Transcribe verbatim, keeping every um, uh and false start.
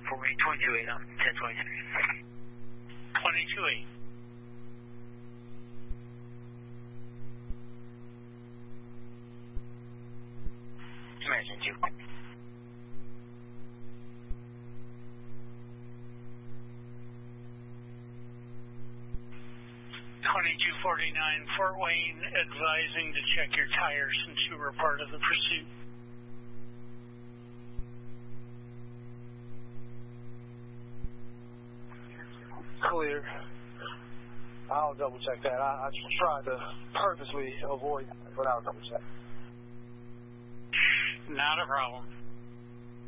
for me, twenty-two eight on ten twenty-three. twenty-two eight. Imagine two. twenty-two forty-nine, Fort Wayne advising to check your tires since you were part of the pursuit. Clear. I'll double check that. I, I tried to purposely avoid, but I'll double check. Not a problem.